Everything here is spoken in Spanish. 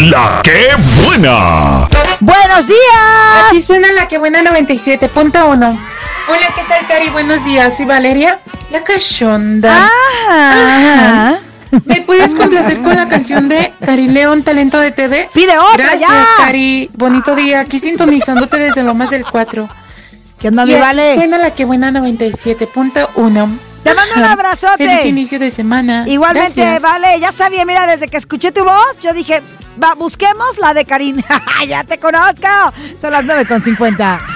La que buena. ¡Buenos días! Aquí suena La que buena 97.1. Hola, ¿qué tal, Cari? Buenos días, soy Valeria, la cachonda. Ajá. ¿Me puedes complacer con la canción de Cari León, Talento de TV? Pide otra. Gracias, ya. Cari. Bonito día. Aquí sintonizándote desde Lomas del 4. ¿Qué onda, Y mi aquí Vale? suena La que buena 97.1. Te mando un abrazote. Feliz inicio de semana. Igualmente, Gracias. Vale, ya sabía, mira, desde que escuché tu voz, yo dije, va, busquemos la de Karin. Ya te conozco. Son las 9:50.